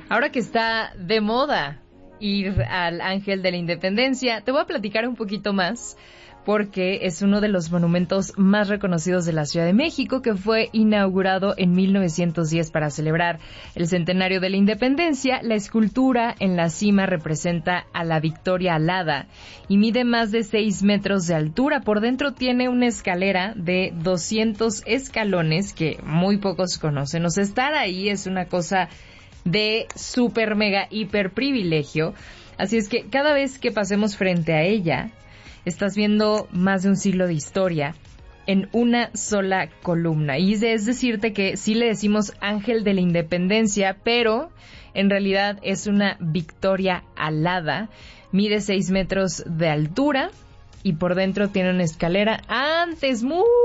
Ahora que está de moda ir al Ángel de la Independencia, te voy a platicar un poquito más porque es uno de los monumentos más reconocidos de la Ciudad de México, que fue inaugurado en 1910 para celebrar el centenario de la Independencia. La escultura en la cima representa a la Victoria alada y mide más de 6 metros de altura. Por dentro tiene una escalera de 200 escalones que muy pocos conocen. O sea, estar ahí es una cosa de súper, mega, hiper privilegio. Así es que cada vez que pasemos frente a ella, estás viendo más de un siglo de historia en una sola columna. Y es decirte que sí le decimos Ángel de la Independencia, pero en realidad es una Victoria alada. Mide 6 metros de altura y por dentro tiene una escalera. Antes,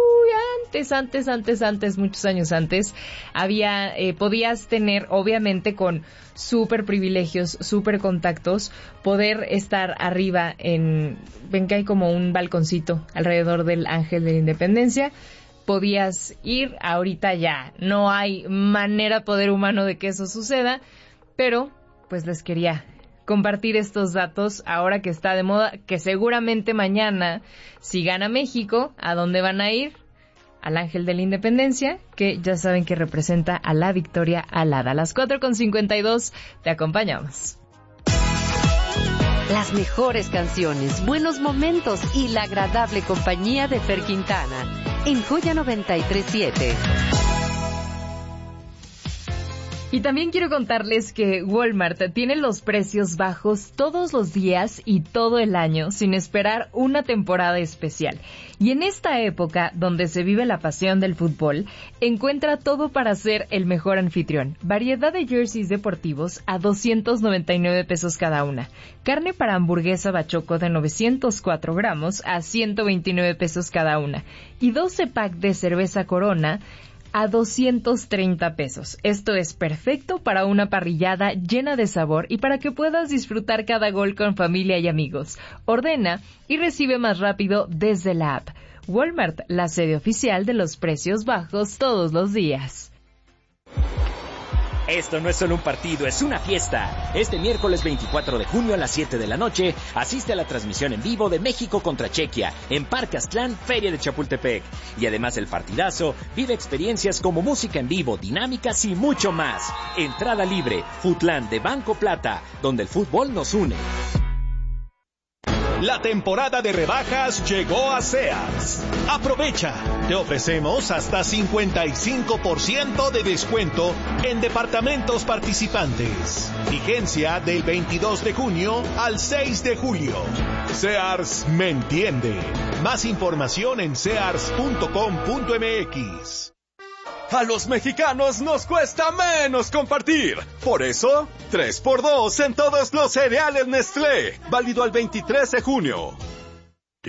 muchos años antes, podías tener, obviamente con súper privilegios, súper contactos, poder estar arriba ven que hay como un balconcito alrededor del Ángel de la Independencia. Podías ir, ahorita ya no hay manera, poder humano de que eso suceda, pero pues les quería compartir estos datos ahora que está de moda, que seguramente mañana, si gana México, ¿a dónde van a ir? Al Ángel de la Independencia, que ya saben que representa a la Victoria alada. A las 4:52 te acompañamos. Las mejores canciones, buenos momentos y la agradable compañía de Fer Quintana en Joya 93.7. Y también quiero contarles que Walmart tiene los precios bajos todos los días y todo el año sin esperar una temporada especial. Y en esta época, donde se vive la pasión del fútbol, encuentra todo para ser el mejor anfitrión. Variedad de jerseys deportivos a 299 pesos cada una. Carne para hamburguesa bachoco de 904 gramos a 129 pesos cada una. Y 12 pack de cerveza Corona a 230 pesos. Esto es perfecto para una parrillada llena de sabor y para que puedas disfrutar cada gol con familia y amigos. Ordena y recibe más rápido desde la app. Walmart, la sede oficial de los precios bajos todos los días. Esto no es solo un partido, es una fiesta. Este miércoles 24 de junio a las 7 de la noche, asiste a la transmisión en vivo de México contra Chequia, en Parque Aztlán, Feria de Chapultepec. Y además del partidazo, vive experiencias como música en vivo, dinámicas y mucho más. Entrada libre, Futland de Banco Plata, donde el fútbol nos une. La temporada de rebajas llegó a Sears. Aprovecha, te ofrecemos hasta 55% de descuento en departamentos participantes. Vigencia del 22 de junio al 6 de julio. Sears me entiende. Más información en sears.com.mx. A los mexicanos nos cuesta menos compartir. Por eso, 3x2 en todos los cereales Nestlé. Válido al 23 de junio.